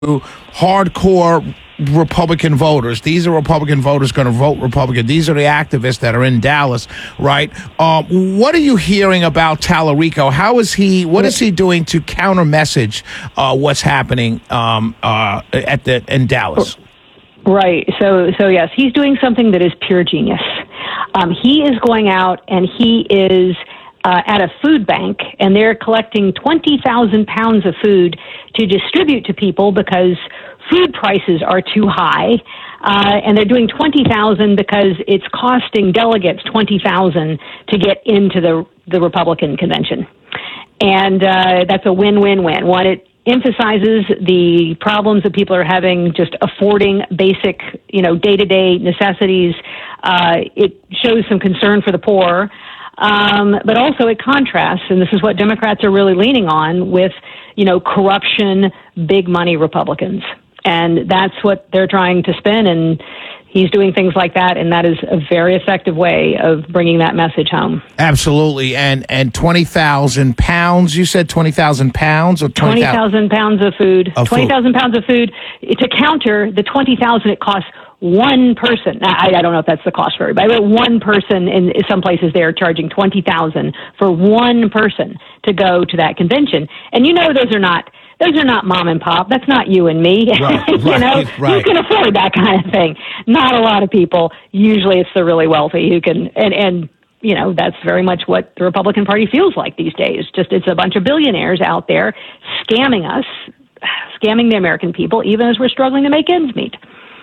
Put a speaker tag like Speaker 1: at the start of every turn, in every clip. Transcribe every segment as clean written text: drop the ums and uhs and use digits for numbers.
Speaker 1: hardcore Republican voters. These are Republican voters going to vote Republican. These are the activists that are in Dallas, right? What are you hearing about Tallarico? What is he doing to counter message what's happening in Dallas?
Speaker 2: Right. So yes, he's doing something that is pure genius. He is going out and he is at a food bank, and they're collecting 20,000 pounds of food to distribute to people because food prices are too high. And they're doing 20,000 because it's costing delegates 20,000 to get into the Republican convention. And that's a win-win-win. One, it emphasizes the problems that people are having just affording basic, day-to-day necessities. It shows some concern for the poor. But also it contrasts, and this is what Democrats are really leaning on, with, corruption, big money Republicans. And that's what they're trying to spin, and he's doing things like that, and that is a very effective way of bringing that message home.
Speaker 1: Absolutely. And 20,000 pounds, you said 20,000 pounds? Or
Speaker 2: 20,000 pounds of food. 20,000 pounds of food to counter the 20,000 it costs one person. I don't know if that's the cost for everybody, but one person in some places they're charging 20,000 for one person to go to that convention. And those are not mom and pop. That's not you and me.
Speaker 1: Right, right.
Speaker 2: You can afford that kind of thing. Not a lot of people. Usually it's the really wealthy who can, and that's very much what the Republican Party feels like these days. Just it's a bunch of billionaires out there scamming us, scamming the American people, even as we're struggling to make ends meet.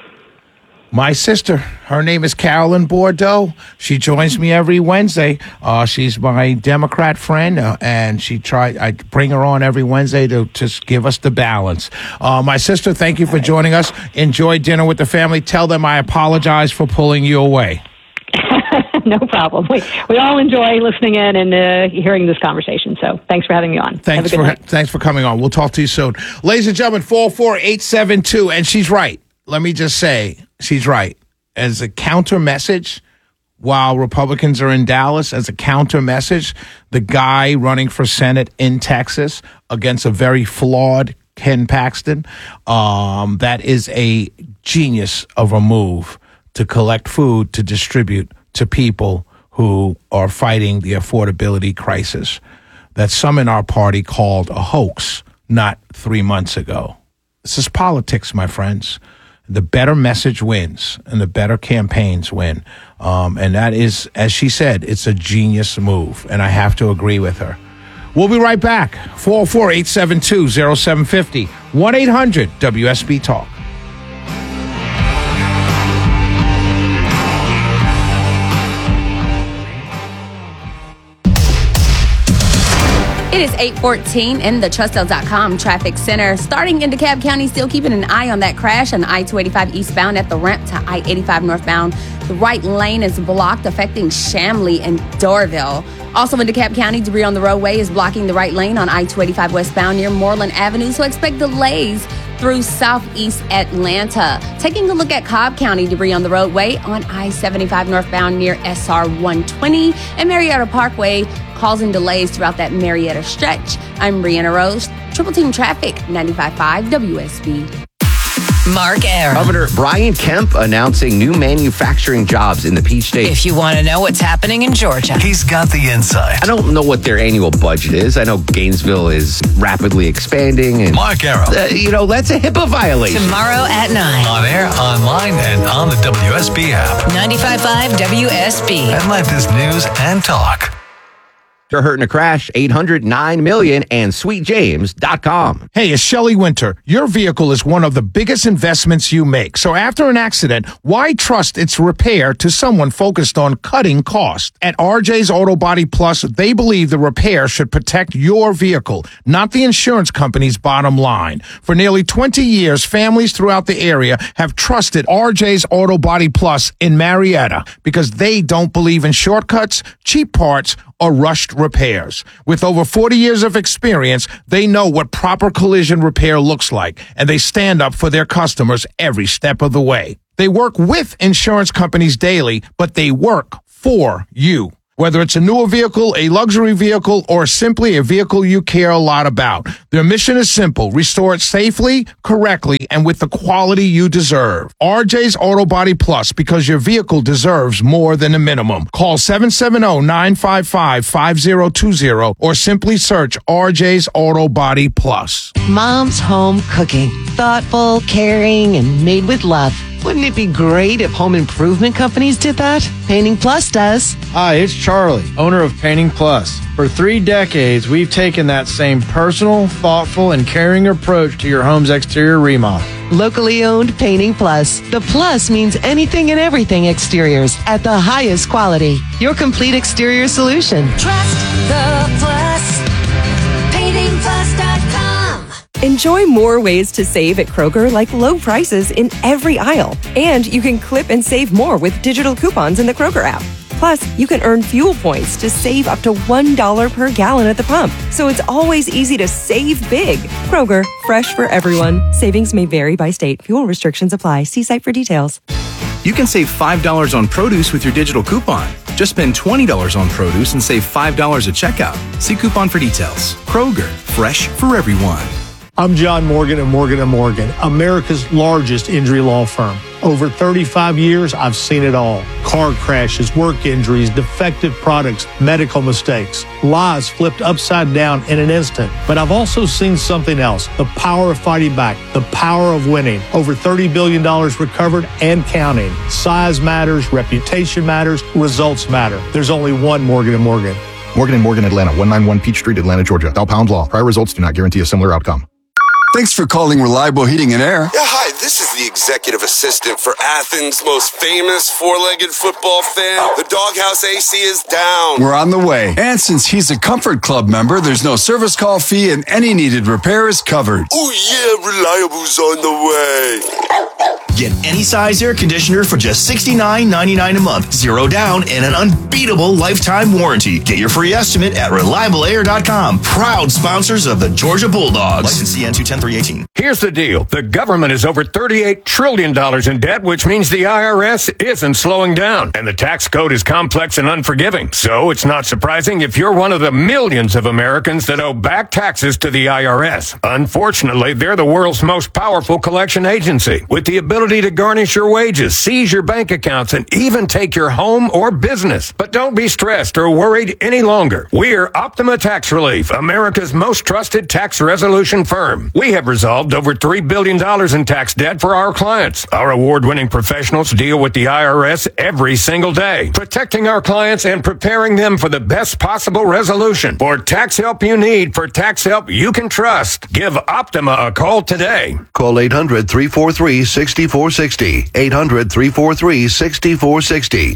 Speaker 1: My sister, her name is Carolyn Bordeaux. She joins me every Wednesday. She's my Democrat friend, and I bring her on every Wednesday to just give us the balance. My sister, thank you for joining us. Enjoy dinner with the family. Tell them I apologize for pulling you away.
Speaker 2: No problem. We all enjoy listening in and hearing this conversation. So thanks for having me on.
Speaker 1: Thanks for coming on. We'll talk to you soon. Ladies and gentlemen, 44872, and she's right. Let me just say, she's right. As a counter message, while Republicans are in Dallas, as a counter message, the guy running for Senate in Texas against a very flawed Ken Paxton, that is a genius of a move to collect food to distribute to people who are fighting the affordability crisis that some in our party called a hoax not 3 months ago. This is politics, my friends. The better message wins and the better campaigns win. And that is, as she said, it's a genius move. And I have to agree with her. We'll be right back. 404-872-0750. 1-800-WSB-TALK.
Speaker 3: It is 8:14 in the TrustL.com traffic center. Starting in DeKalb County, still keeping an eye on that crash on I-285 eastbound at the ramp to I-85 northbound. The right lane is blocked, affecting Chamblee and Doraville. Also in DeKalb County, debris on the roadway is blocking the right lane on I-285 westbound near Moreland Avenue, so expect delays through southeast Atlanta. Taking a look at Cobb County, debris on the roadway on I-75 northbound near SR 120 and Marietta Parkway, causing delays throughout that Marietta stretch. I'm Brianna Rose, Triple Team Traffic, 95.5 WSB.
Speaker 4: Mark Arum.
Speaker 5: Governor Brian Kemp announcing new manufacturing jobs in the Peach State.
Speaker 4: If you want to know what's happening in Georgia,
Speaker 6: he's got the insight.
Speaker 5: I don't know what their annual budget is. I know Gainesville is rapidly expanding. And
Speaker 6: Mark Arum.
Speaker 5: That's a HIPAA violation.
Speaker 4: Tomorrow at 9.
Speaker 6: On air, online, and on the WSB app.
Speaker 4: 95.5 WSB.
Speaker 6: And let this news and talk.
Speaker 5: They're hurting a crash, 800-9-MILLION and SweetJames.com.
Speaker 1: Hey, it's Shelley Winter. Your vehicle is one of the biggest investments you make. So after an accident, why trust its repair to someone focused on cutting costs? At RJ's Auto Body Plus, they believe the repair should protect your vehicle, not the insurance company's bottom line. For nearly 20 years, families throughout the area have trusted RJ's Auto Body Plus in Marietta because they don't believe in shortcuts, cheap parts, or rushed repairs. With over 40 years of experience, they know what proper collision repair looks like, and they stand up for their customers every step of the way. They work with insurance companies daily, but they work for you. Whether it's a newer vehicle, a luxury vehicle, or simply a vehicle you care a lot about, their mission is simple: restore it safely, correctly, and with the quality you deserve. RJ's Auto Body Plus, because your vehicle deserves more than a minimum. Call 770-955-5020 or simply search RJ's Auto Body Plus.
Speaker 7: Mom's home cooking. Thoughtful, caring, and made with love. Wouldn't it be great if home improvement companies did that? Painting Plus does.
Speaker 8: Hi, it's Charlie, owner of Painting Plus. For 3 decades, we've taken that same personal, thoughtful, and caring approach to your home's exterior remodel.
Speaker 7: Locally owned Painting Plus. The plus means anything and everything exteriors at the highest quality. Your complete exterior solution.
Speaker 9: Trust the Plus. PaintingPlus.com.
Speaker 10: Enjoy more ways to save at Kroger, like low prices in every aisle. And you can clip and save more with digital coupons in the Kroger app. Plus, you can earn fuel points to save up to $1 per gallon at the pump. So it's always easy to save big. Kroger, fresh for everyone. Savings may vary by state. Fuel restrictions apply. See site for details.
Speaker 11: You can save $5 on produce with your digital coupon. Just spend $20 on produce and save $5 at checkout. See coupon for details. Kroger, fresh for everyone.
Speaker 12: I'm John Morgan of Morgan & Morgan, America's largest injury law firm. Over 35 years, I've seen it all. Car crashes, work injuries, defective products, medical mistakes, lives flipped upside down in an instant. But I've also seen something else: the power of fighting back, the power of winning. Over $30 billion recovered and counting. Size matters, reputation matters, results matter. There's only one Morgan & Morgan.
Speaker 13: Morgan & Morgan, Atlanta, 191 Peach Street, Atlanta, Georgia. Bell Pound Law. Prior results do not guarantee a similar outcome.
Speaker 14: Thanks for calling Reliable Heating and Air.
Speaker 15: Yeah, hi, this is the executive assistant for Athens' most famous four-legged football fan. The Doghouse AC is down.
Speaker 14: We're on the way. And since he's a Comfort Club member, there's no service call fee and any needed repair is covered.
Speaker 15: Oh yeah, Reliable's on the way.
Speaker 16: Get any size air conditioner for just $69.99 a month. 0 down and an unbeatable lifetime warranty. Get your free estimate at ReliableAir.com. Proud sponsors of the Georgia Bulldogs. License CN 210-318.
Speaker 17: Here's the deal. The government is over $38 trillion in debt, which means the IRS isn't slowing down. And the tax code is complex and unforgiving. So it's not surprising if you're one of the millions of Americans that owe back taxes to the IRS. Unfortunately, they're the world's most powerful collection agency, with the ability to garnish your wages, seize your bank accounts, and even take your home or business. But don't be stressed or worried any longer. We're Optima Tax Relief, America's most trusted tax resolution firm. We have resolved over $3 billion in tax debt for our clients. Our award-winning professionals deal with the IRS every single day, protecting our clients and preparing them for the best possible resolution. For tax help you need, for tax help you can trust, give Optima a call today.
Speaker 18: Call 800-343-6460. 800-343-6460.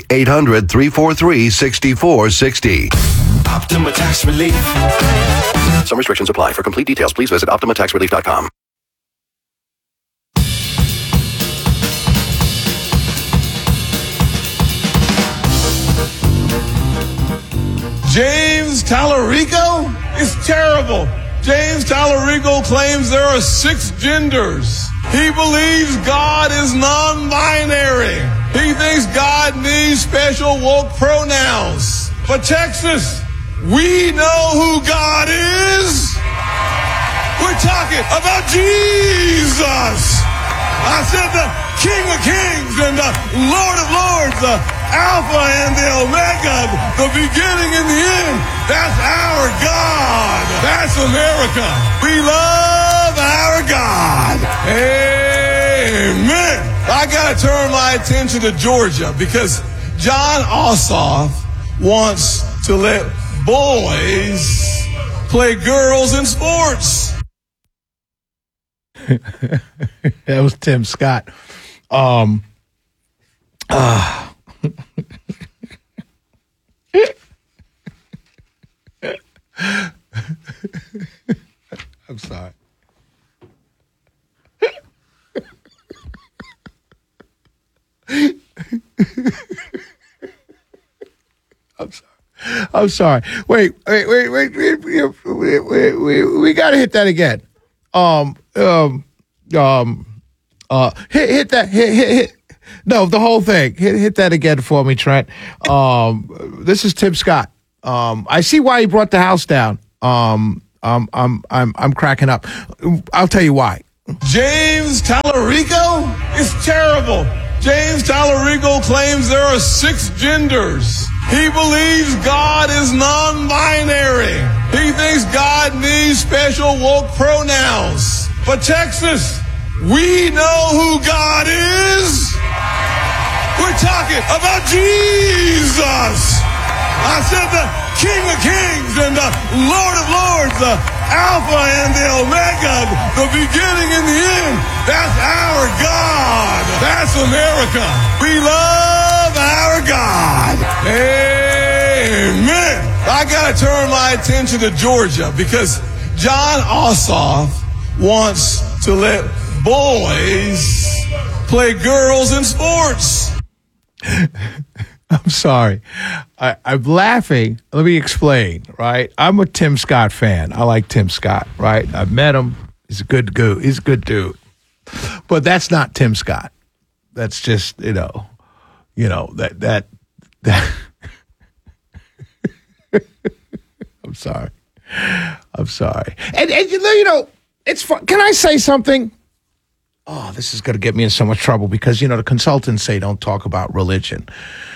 Speaker 18: 800-343-6460.
Speaker 16: Optima Tax Relief.
Speaker 18: Some restrictions apply. For complete details, please visit OptimaTaxRelief.com.
Speaker 19: James Tallarico is terrible. James Tallarico claims there are 6 genders. He believes God is non-binary. He thinks God needs special woke pronouns. But Texas, we know who God is. We're talking about Jesus. I said the King of Kings and the Lord of Lords, the Alpha and the Omega, the beginning and the end. That's our God. That's America. We love our God. Amen. I got to turn my attention to Georgia because John Ossoff wants to let boys play girls in sports.
Speaker 1: That was Tim Scott. I'm sorry. I'm sorry. Wait. We got to hit that again. Hit that. No, the whole thing. Hit that again for me, Trent. This is Tim Scott. I see why he brought the house down. I'm cracking up. I'll tell you why.
Speaker 19: James Tallarico is terrible. James Tallarico claims there are 6 genders. He believes God is non-binary. He thinks God needs special woke pronouns. But Texas, we know who God is. We're talking about Jesus. I said the King of Kings and the Lord of Lords, the Alpha and the Omega, the beginning and the end. That's our God. That's America. We love our God. Amen. I got to turn my attention to Georgia because John Ossoff wants to let boys play girls in sports.
Speaker 1: I'm sorry. I'm laughing. Let me explain, right? I'm a Tim Scott fan. I like Tim Scott, right? I've met him. He's a good dude. He's a good dude. But that's not Tim Scott. That's just, that I'm sorry. And it's fun. Can I say something? Oh, this is going to get me in so much trouble because, the consultants say don't talk about religion.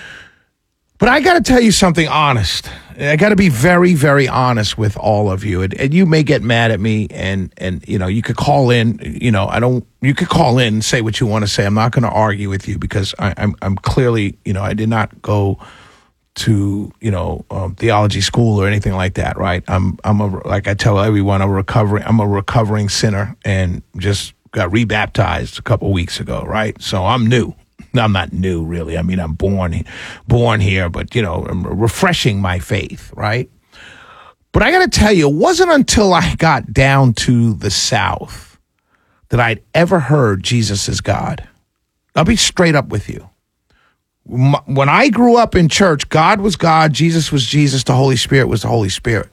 Speaker 1: But I got to tell you something honest. I got to be very, very honest with all of you. And you may get mad at me and you could call in, you could call in and say what you want to say. I'm not going to argue with you because I'm clearly, I did not go to, theology school or anything like that. Right. Like I tell everyone, I'm a recovering sinner and just got rebaptized a couple weeks ago. Right. So I'm new. I'm not new, really. I mean, I'm born here, but, I'm refreshing my faith, right? But I got to tell you, it wasn't until I got down to the South that I'd ever heard Jesus is God. I'll be straight up with you. When I grew up in church, God was God, Jesus was Jesus, the Holy Spirit was the Holy Spirit.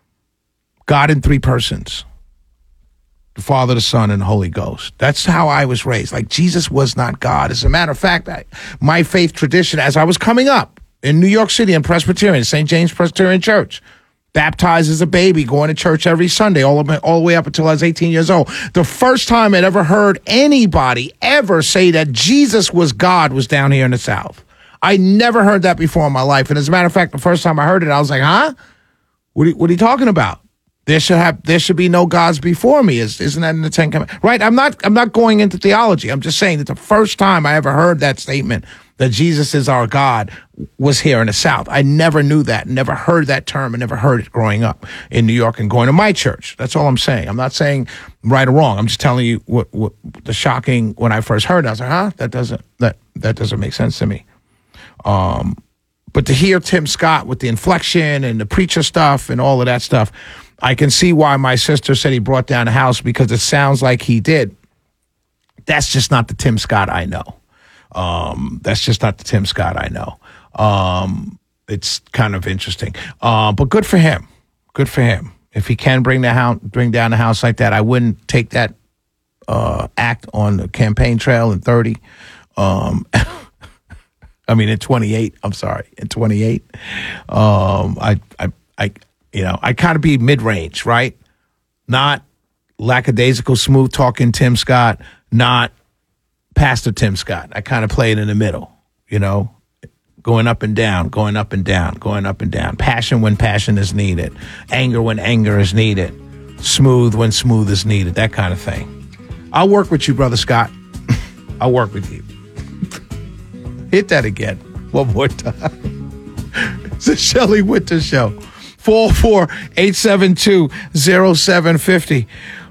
Speaker 1: God in 3 persons. The Father, the Son, and the Holy Ghost. That's how I was raised. Like, Jesus was not God. As a matter of fact, my faith tradition, as I was coming up in New York City in Presbyterian, St. James Presbyterian Church, baptized as a baby, going to church every Sunday, all the way up until I was 18 years old. The first time I'd ever heard anybody ever say that Jesus was God was down here in the South. I never heard that before in my life. And as a matter of fact, the first time I heard it, I was like, huh? What are you talking about? There should be no gods before me. Isn't that in the 10 Commandments? Right? I'm not going into theology. I'm just saying that the first time I ever heard that statement that Jesus is our God was here in the South. I never knew that, never heard that term, and never heard it growing up in New York and going to my church. That's all I'm saying. I'm not saying right or wrong. I'm just telling you what the shocking when I first heard it. I was like, huh? That doesn't make sense to me. But to hear Tim Scott with the inflection and the preacher stuff and all of that stuff, I can see why my sister said he brought down the house because it sounds like he did. That's just not the Tim Scott I know. That's just not the Tim Scott I know. It's kind of interesting. But good for him. Good for him. If he can bring down the house like that, I wouldn't take that act on the campaign trail in 30. I mean, in 28. I'm sorry, in 28. I kind of be mid-range, right? Not lackadaisical, smooth-talking Tim Scott, not Pastor Tim Scott. I kind of play it in the middle, going up and down, going up and down, going up and down. Passion when passion is needed. Anger when anger is needed. Smooth when smooth is needed, that kind of thing. I'll work with you, Brother Scott. I'll work with you. Hit that again. One more time. It's the Shelley Winter Show. 448720750.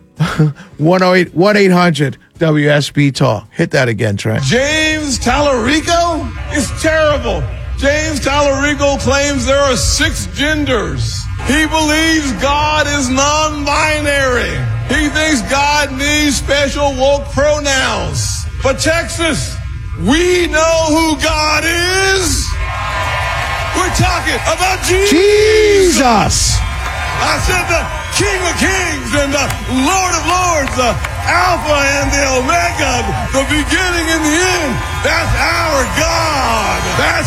Speaker 1: 1-800 Talk. Hit that again, Trent.
Speaker 19: James Tallarico is terrible. James Tallarico claims there are 6 genders. He believes God is non-binary. He thinks God needs special woke pronouns. But Texas, we know who God is. We're talking about Jesus. I said the King of Kings and the Lord of Lords, the Alpha and the Omega, the beginning and the end. That's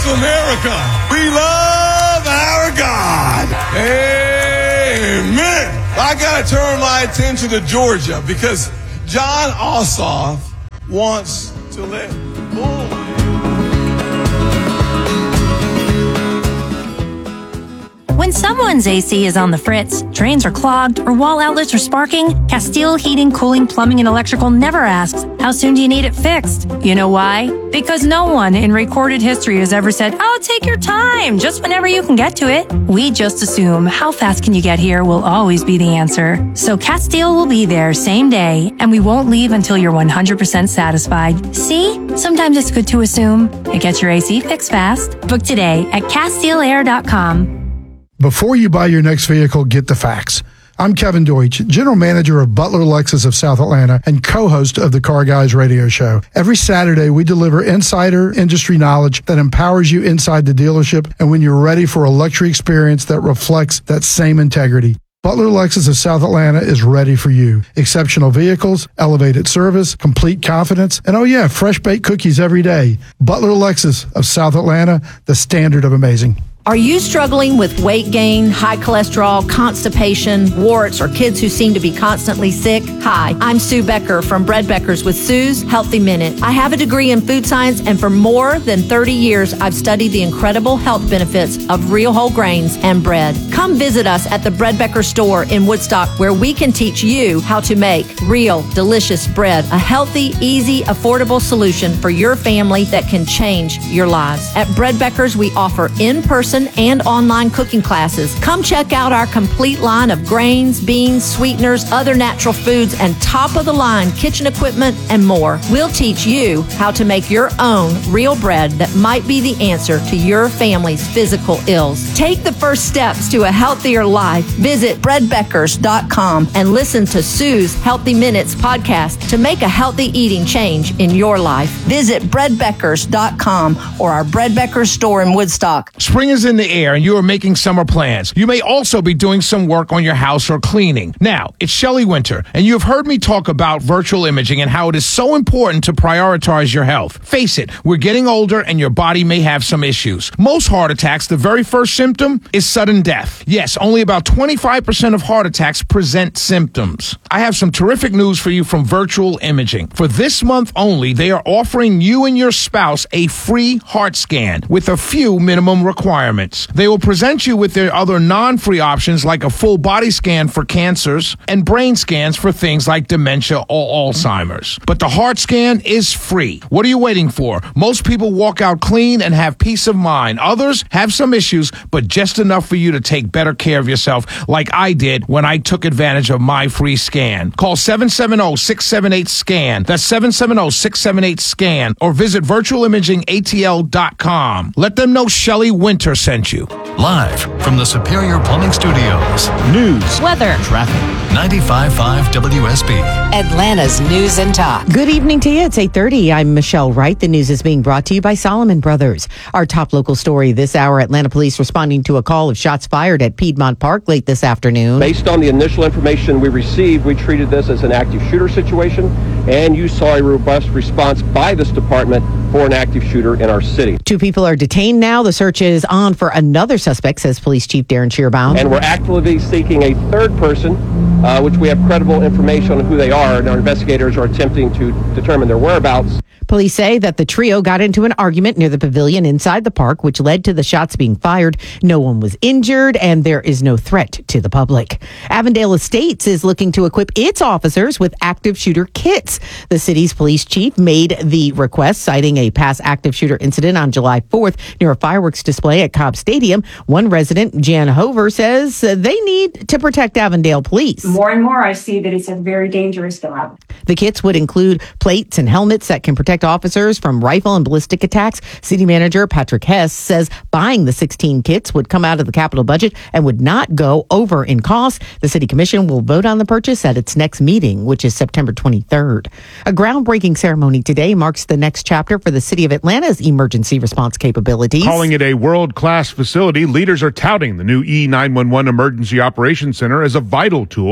Speaker 19: America. We love our God. Amen. I got to turn my attention to Georgia because John Ossoff wants to let
Speaker 20: When someone's AC is on the fritz, drains are clogged, or wall outlets are sparking, Castile Heating, Cooling, Plumbing, and Electrical never asks, how soon do you need it fixed? You know why? Because no one in recorded history has ever said, oh, take your time, just whenever you can get to it. We just assume how fast can you get here will always be the answer. So Castile will be there same day, and we won't leave until you're 100% satisfied. See? Sometimes it's good to assume. It gets your AC fixed fast. Book today at CastileAir.com.
Speaker 21: Before you buy your next vehicle, get the facts. I'm Kevin Deutsch, General Manager of Butler Lexus of South Atlanta and co-host of the Car Guys radio show. Every Saturday, we deliver insider industry knowledge that empowers you inside the dealership and when you're ready for a luxury experience that reflects that same integrity. Butler Lexus of South Atlanta is ready for you. Exceptional vehicles, elevated service, complete confidence, and oh yeah, fresh baked cookies every day. Butler Lexus of South Atlanta, the standard of amazing.
Speaker 22: Are you struggling with weight gain, high cholesterol, constipation, warts, or kids who seem to be constantly sick? Hi, I'm Sue Becker from Bread Beckers with Sue's Healthy Minute. I have a degree in food science, and for more than 30 years, I've studied the incredible health benefits of real whole grains and bread. Come visit us at the Bread Becker store in Woodstock, where we can teach you how to make real, delicious bread, a healthy, easy, affordable solution for your family that can change your lives. At Bread Beckers, we offer in-person and online cooking classes. Come check out our complete line of grains, beans, sweeteners, other natural foods, and top-of-the-line kitchen equipment and more. We'll teach you how to make your own real bread that might be the answer to your family's physical ills. Take the first steps to a healthier life. Visit breadbeckers.com and listen to Sue's Healthy Minutes podcast to make a healthy eating change in your life. Visit breadbeckers.com or our Bread Beckers store in Woodstock.
Speaker 1: Spring is in the air and you are making summer plans. You may also be doing some work on your house or cleaning. Now, it's Shelley Winter, and you have heard me talk about virtual imaging and how it is so important to prioritize your health. Face it, we're getting older and your body may have some issues. Most heart attacks, the very first symptom is sudden death. Yes, only about 25% of heart attacks present symptoms. I have some terrific news for you from Virtual Imaging. For this month only, they are offering you and your spouse a free heart scan with a few minimum requirements. They will present you with their other non-free options like a full body scan for cancers and brain scans for things like dementia or Alzheimer's. But the heart scan is free. What are you waiting for? Most people walk out clean and have peace of mind. Others have some issues, but just enough for you to take better care of yourself like I did when I took advantage of my free scan. Call 770-678-SCAN. That's 770-678-SCAN or visit virtualimagingatl.com. Let them know Shelley Winter sent you.
Speaker 6: Live from the Superior Plumbing Studios. News,
Speaker 20: weather,
Speaker 6: traffic. 95.5 WSB.
Speaker 4: Atlanta's News and Talk.
Speaker 23: Good evening to you. It's 8:30. I'm Michelle Wright. The news is being brought to you by Solomon Brothers. Our top local story this hour, Atlanta police responding to a call of shots fired at Piedmont Park late this afternoon.
Speaker 24: Based on the initial information we received, we treated this as an active shooter situation, and you saw a robust response by this department for an active shooter in our city.
Speaker 23: 2 people are detained now. The search is on for another suspect, says Police Chief Darren Shearbaum.
Speaker 24: And we're actively seeking a third person, which we have credible information on who they are, and our investigators are attempting to determine their whereabouts.
Speaker 23: Police say that the trio got into an argument near the pavilion inside the park, which led to the shots being fired. No one was injured, and there is no threat to the public. Avondale Estates is looking to equip its officers with active shooter kits. The city's police chief made the request, citing a past active shooter incident on July 4th near a fireworks display at Cobb Stadium. One resident, Jan Hover, says they need to protect Avondale police.
Speaker 25: More and more, I see that it's a very dangerous job.
Speaker 23: The kits would include plates and helmets that can protect officers from rifle and ballistic attacks. City manager Patrick Hess says buying the 16 kits would come out of the capital budget and would not go over in cost. The city commission will vote on the purchase at its next meeting, which is September 23rd. A groundbreaking ceremony today marks the next chapter for the city of Atlanta's emergency response capabilities.
Speaker 26: Calling it a world-class facility, leaders are touting the new E911 Emergency Operations Center as a vital tool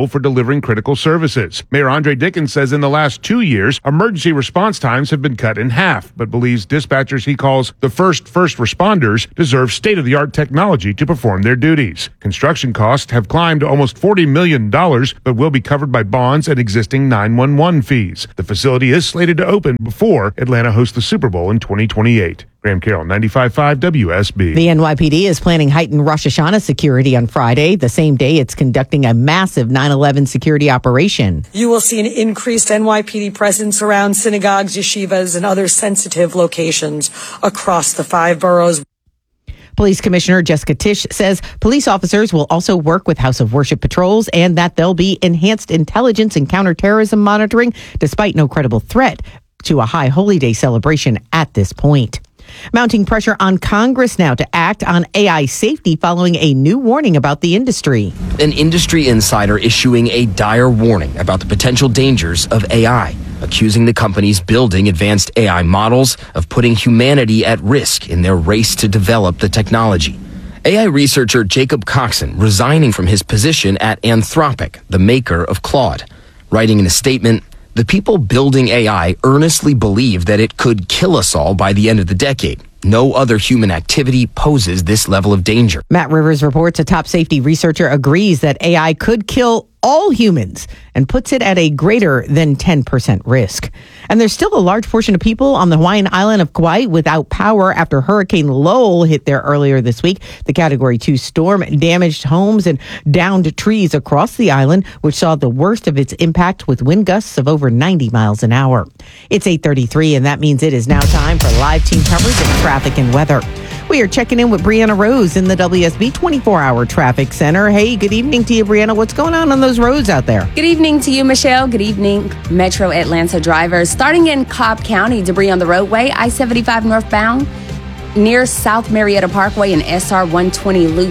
Speaker 2: responsible for delivering critical services. Mayor Andre Dickens says in the last 2 years, emergency response times have been cut in half, but believes dispatchers he calls the first responders deserve state-of-the-art technology to perform their duties. Construction costs have climbed to almost $40 million, but will be covered by bonds and existing 911 fees. The facility is slated to open before Atlanta hosts the Super Bowl in 2028. Graham Carroll, 95.5 WSB.
Speaker 23: The NYPD is planning heightened Rosh Hashanah security on Friday, the same day it's conducting a massive 9/11 security operation.
Speaker 3: You will see an increased NYPD presence around synagogues, yeshivas, and other sensitive locations across the 5 boroughs.
Speaker 23: Police Commissioner Jessica Tisch says police officers will also work with House of Worship patrols and that there'll be enhanced intelligence and counterterrorism monitoring despite no credible threat to a high holy day celebration at this point. Mounting pressure on Congress now to act on AI safety following a new warning about the industry.
Speaker 5: An industry insider issuing a dire warning about the potential dangers of AI, accusing the companies building advanced AI models of putting humanity at risk in their race to develop the technology. AI researcher Jacob Coxon resigning from his position at Anthropic, the maker of Claude, writing in a statement, "The people building AI earnestly believe that it could kill us all by the end of the decade. No other human activity poses this level of danger."
Speaker 23: Matt Rivers reports a top safety researcher agrees that AI could kill all humans and puts it at a greater than 10% risk. And there's still a large portion of people on the Hawaiian island of Kauai without power after Hurricane Lowell hit there earlier this week. The Category 2 storm damaged homes and downed trees across the island, which saw the worst of its impact with wind gusts of over 90 miles an hour. It's 8:33, and that means it is now time for live team coverage of traffic and weather. We are checking in with Brianna Rose in the WSB 24-hour traffic center. Hey, good evening to you, Brianna. What's going on those roads out there?
Speaker 7: Good evening to you, Michelle. Good evening, Metro Atlanta drivers. Starting in Cobb County, debris on the roadway, I-75 northbound near South Marietta Parkway and SR 120 loop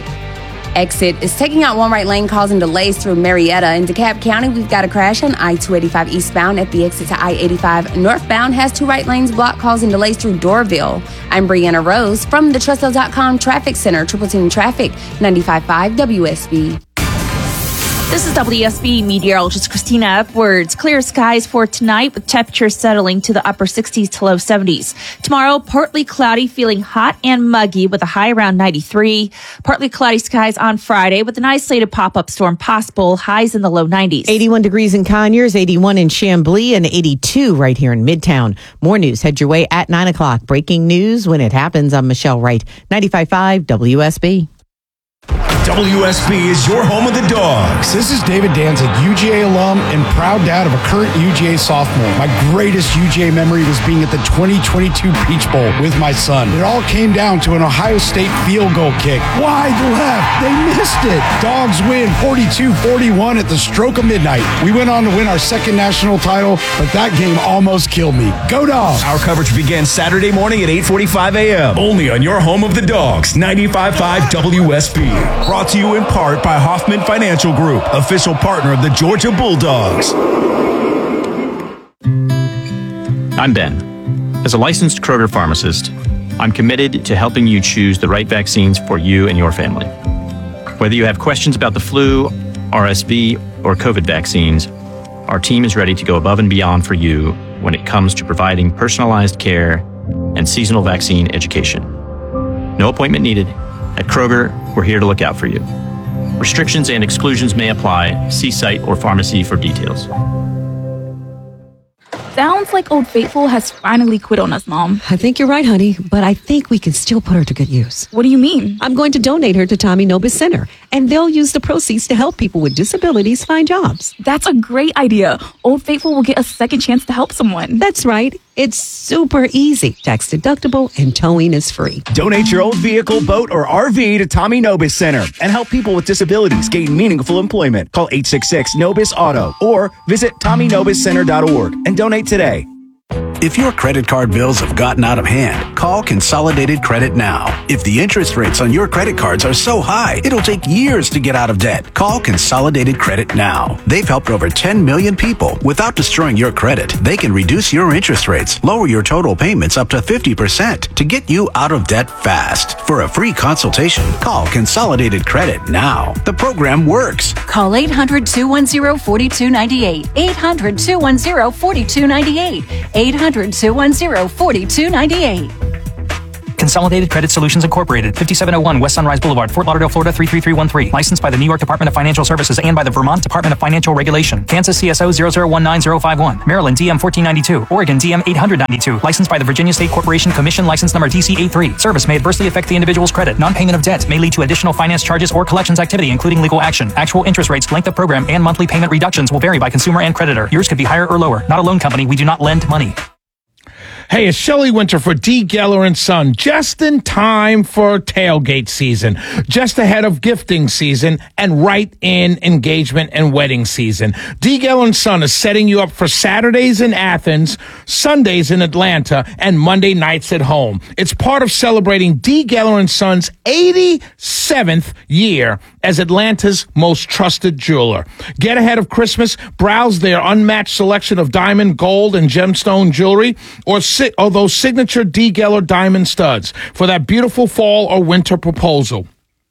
Speaker 7: exit is taking out one right lane, causing delays through Marietta. In DeKalb County, we've got a crash on I-285 eastbound at the exit to I-85 northbound. Has 2 right lanes blocked, causing delays through Dorville. I'm Brianna Rose from the TrustL.com Traffic Center. Triple Team Traffic, 95.5 WSB.
Speaker 8: This is WSB meteorologist Christina Upwards. Clear skies for tonight with temperatures settling to the upper 60s to low 70s. Tomorrow, partly cloudy, feeling hot and muggy with a high around 93. Partly cloudy skies on Friday with an isolated pop-up storm possible, highs in the low 90s.
Speaker 23: 81 degrees in Conyers, 81 in Chamblee, and 82 right here in Midtown. More news head your way at 9 o'clock. Breaking news when it happens. I'm Michelle Wright, 95.5 WSB.
Speaker 26: WSB is your home of the Dogs.
Speaker 27: This is David Danzig, UGA alum and proud dad of a current UGA sophomore. My greatest UGA memory was being at the 2022 Peach Bowl with my son. It all came down to an Ohio State field goal kick. Wide left. They missed it. Dogs win 42-41 at the stroke of midnight. We went on to win our second national title, but that game almost killed me. Go Dogs!
Speaker 26: Our coverage begins Saturday morning at 8:45 a.m. Only on your home of the Dogs, 95.5 WSB. Brought to you in part by Hoffman Financial Group, official partner of the Georgia Bulldogs.
Speaker 28: I'm Ben. As a licensed Kroger pharmacist, I'm committed to helping you choose the right vaccines for you and your family. Whether you have questions about the flu, RSV, or COVID vaccines, our team is ready to go above and beyond for you when it comes to providing personalized care and seasonal vaccine education. No appointment needed. At Kroger, we're here to look out for you. Restrictions and exclusions may apply. See site or pharmacy for details.
Speaker 29: Sounds like Old Faithful has finally quit on us, Mom.
Speaker 30: I think you're right, honey, but I think we can still put her to good use.
Speaker 29: What do you mean?
Speaker 30: I'm going to donate her to Tommy Nobis Center, and they'll use the proceeds to help people with disabilities find jobs.
Speaker 29: That's a great idea. Old Faithful will get a second chance to help someone.
Speaker 30: That's right. It's super easy, tax deductible, and towing is free.
Speaker 31: Donate your old vehicle, boat, or RV to Tommy Nobis Center and help people with disabilities gain meaningful employment. Call 866-NOBIS-AUTO or visit TommyNobisCenter.org and donate today.
Speaker 9: If your credit card bills have gotten out of hand, call Consolidated Credit now. If the interest rates on your credit cards are so high, it'll take years to get out of debt. Call Consolidated Credit now. They've helped over 10 million people. Without destroying your credit, they can reduce your interest rates, lower your total payments up to 50% to get you out of debt fast. For a free consultation, call Consolidated Credit now. The program works.
Speaker 22: Call 800-210-4298. 800-210-4298. 800-210-4298.
Speaker 10: Consolidated Credit Solutions Incorporated, 5701 West Sunrise Boulevard, Fort Lauderdale, Florida 33313. Licensed by the New York Department of Financial Services and by the Vermont Department of Financial Regulation. Kansas CSO 0019051. Maryland DM 1492. Oregon DM 892. Licensed by the Virginia State Corporation Commission License Number DC83. Service may adversely affect the individual's credit. Non-payment of debt may lead to additional finance charges or collections activity, including legal action. Actual interest rates, length of program, and monthly payment reductions will vary by consumer and creditor. Yours could be higher or lower. Not a loan company. We do not lend money.
Speaker 1: Hey, it's Shelley Winter for D. Geller and Son, just in time for tailgate season, just ahead of gifting season, and right in engagement and wedding season. D. Geller and Son is setting you up for Saturdays in Athens, Sundays in Atlanta, and Monday nights at home. It's part of celebrating D. Geller and Son's 87th year as Atlanta's most trusted jeweler. Get ahead of Christmas, browse their unmatched selection of diamond, gold, and gemstone jewelry, or those signature D. Geller diamond studs for that beautiful fall or winter proposal.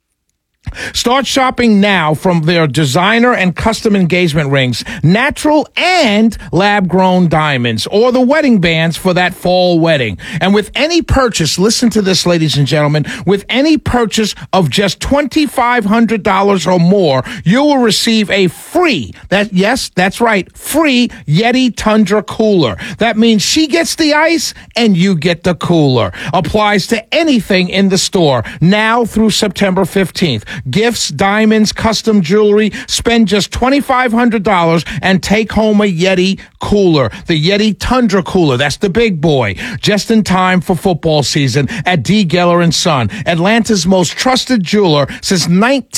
Speaker 1: Start shopping now from their designer and custom engagement rings, natural and lab-grown diamonds, or the wedding bands for that fall wedding. And with any purchase, listen to this, ladies and gentlemen, with any purchase of just $2,500 or more, you will receive a free, that's right, free Yeti Tundra cooler. That means she gets the ice and you get the cooler. Applies to anything in the store now through September 15th. Gifts, diamonds, custom jewelry. Spend just $2,500 and take home a Yeti cooler. The Yeti Tundra cooler. That's the big boy. Just in time for football season at D. Geller & Son, Atlanta's most trusted jeweler since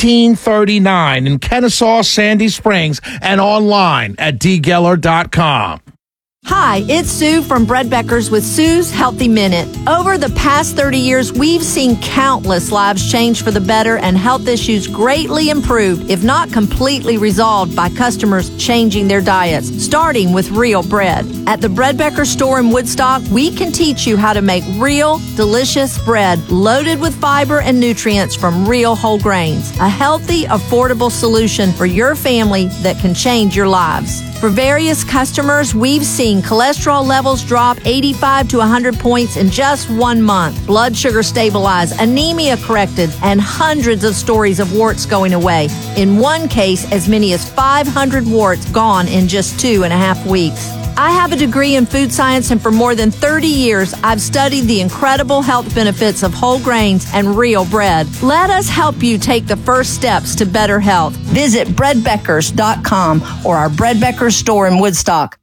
Speaker 1: 1939 in Kennesaw, Sandy Springs, and online at dgeller.com.
Speaker 22: Hi, it's Sue from Bread Beckers with Sue's Healthy Minute. Over the past 30 years, we've seen countless lives change for the better and health issues greatly improved, if not completely resolved, by customers changing their diets, starting with real bread. At the Bread Beckers store in Woodstock, we can teach you how to make real, delicious bread loaded with fiber and nutrients from real whole grains. A healthy, affordable solution for your family that can change your lives. For various customers, we've seen cholesterol levels drop 85 to 100 points in just 1 month, blood sugar stabilized, anemia corrected, and hundreds of stories of warts going away. In one case, as many as 500 warts gone in just 2.5 weeks. I have a degree in food science, and for more than 30 years, I've studied the incredible health benefits of whole grains and real bread. Let us help you take the first steps to better health. Visit breadbeckers.com or our Bread Beckers store in Woodstock.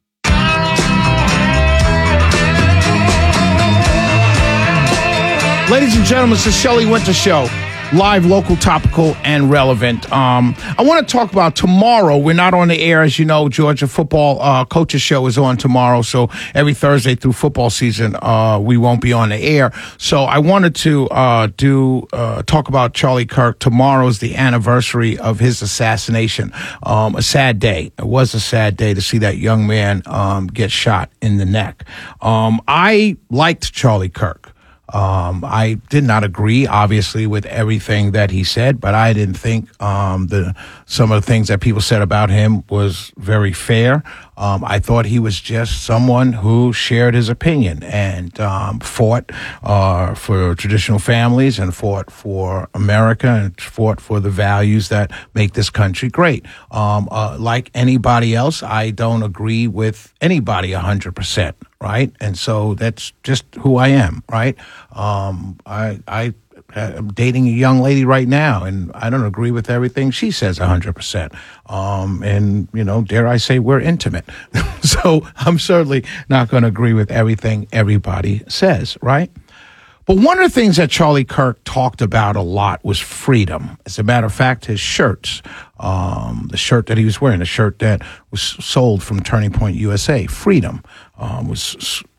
Speaker 1: Ladies and gentlemen, it's the Shelley Winter Show. Live, local, topical, and relevant. I want to talk about tomorrow. We're not on the air, as you know. Georgia football coaches show is on tomorrow, so every Thursday through football season, we won't be on the air. So I wanted to talk about Charlie Kirk. Tomorrow is the anniversary of his assassination. A sad day. It was a sad day to see that young man get shot in the neck. I liked Charlie Kirk. I did not agree, obviously, with everything that he said, but I didn't think some of the things that people said about him was very fair. I thought he was just someone who shared his opinion and fought for traditional families and fought for America and fought for the values that make this country great. Like anybody else, I don't agree with anybody 100%. Right. And so that's just who I am. Right. I'm dating a young lady right now, and I don't agree with everything she says 100%. And, you know, dare I say we're intimate. So I'm certainly not going to agree with everything everybody says. Right. But one of the things that Charlie Kirk talked about a lot was freedom. As a matter of fact, his shirts, the shirt that he was wearing, the shirt that was sold from Turning Point USA, Freedom, was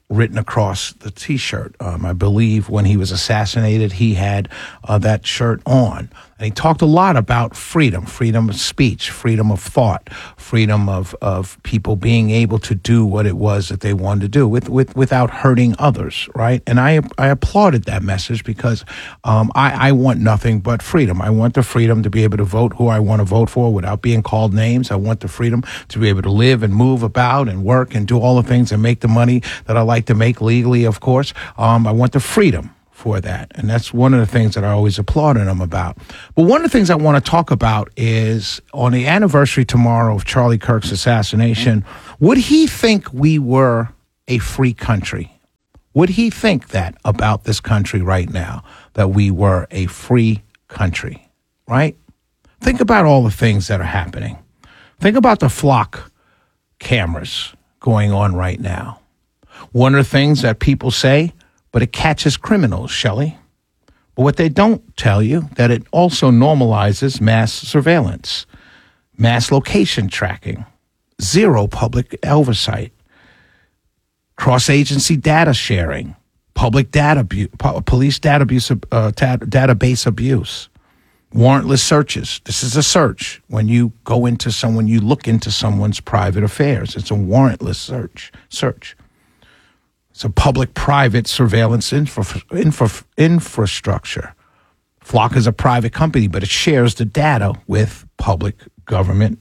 Speaker 1: written across the T-shirt. I believe when he was assassinated, he had that shirt on. And he talked a lot about freedom of speech, freedom of thought, freedom of people being able to do what it was that they wanted to do without hurting others, right? And I applauded that message because I want nothing but freedom. I want the freedom to be able to vote who I want to vote for without being called names. I want the freedom to be able to live and move about and work and do all the things and make the money that I like to make legally, of course. I want the freedom for that. And that's one of the things that I always applauded him about. But one of the things I want to talk about is on the anniversary tomorrow of Charlie Kirk's assassination, would he think we were a free country? Would he think that about this country right now, that we were a free country, right? Think about all the things that are happening. Think about the flock cameras going on right now. One of the things that people say, but it catches criminals, Shelley. But what they don't tell you, that it also normalizes mass surveillance, mass location tracking, zero public oversight, cross-agency data sharing, public data police database abuse, warrantless searches. This is a search. When you go into someone, you look into someone's private affairs. It's a warrantless search. It's a public-private surveillance infrastructure. Flock is a private company, but it shares the data with public government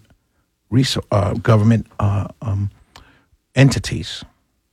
Speaker 1: entities.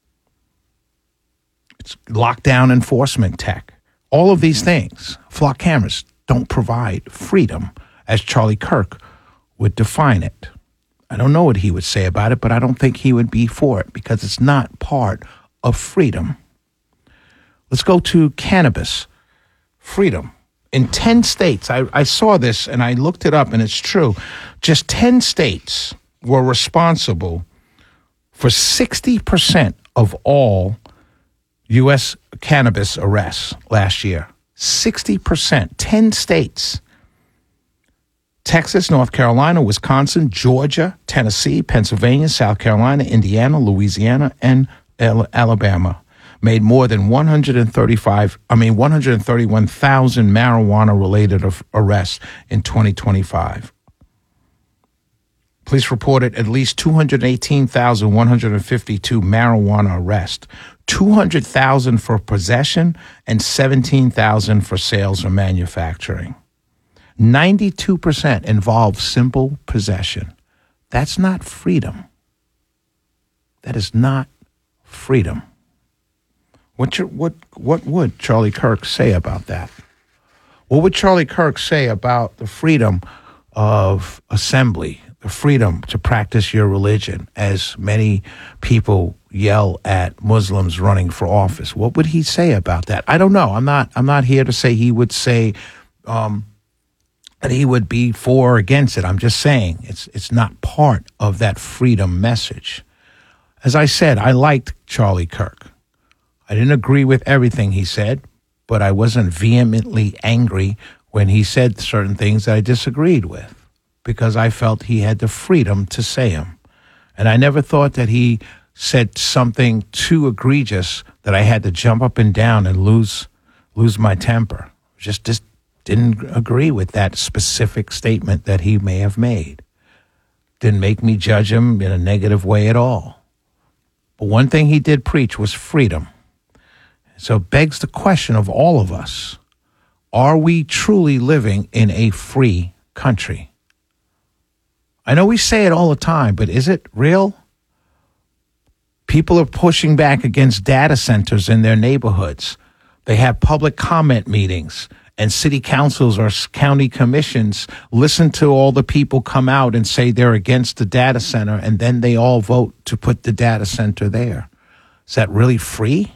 Speaker 1: It's lockdown enforcement tech. All of these things, flock cameras, don't provide freedom as Charlie Kirk would define it. I don't know what he would say about it, but I don't think he would be for it because it's not part of freedom. Let's go to cannabis. Freedom. In 10 states, I saw this and I looked it up and it's true. Just 10 states were responsible for 60% of all U.S. cannabis arrests last year. 60%. 10 states. Texas, North Carolina, Wisconsin, Georgia, Tennessee, Pennsylvania, South Carolina, Indiana, Louisiana, and Alabama made more than 131,000 marijuana-related arrests in 2025. Police reported at least 218,152 marijuana arrests, 200,000 for possession, and 17,000 for sales or manufacturing. 92% involve simple possession. That's not freedom. That is not freedom. What would Charlie Kirk say about that? What would Charlie Kirk say about the freedom of assembly, the freedom to practice your religion, as many people yell at Muslims running for office? What would he say about that? I don't know. I'm not here to say he would say that he would be for or against it. I'm just saying it's not part of that freedom message. As I said, I liked Charlie Kirk. I didn't agree with everything he said, but I wasn't vehemently angry when he said certain things that I disagreed with because I felt he had the freedom to say them. And I never thought that he said something too egregious that I had to jump up and down and lose my temper. Just didn't agree with that specific statement that he may have made. Didn't make me judge him in a negative way at all. But one thing he did preach was freedom. So it begs the question of all of us, are we truly living in a free country? I know we say it all the time, but is it real? People are pushing back against data centers in their neighborhoods. They have public comment meetings, and city councils or county commissions listen to all the people come out and say they're against the data center, and then they all vote to put the data center there. Is that really free?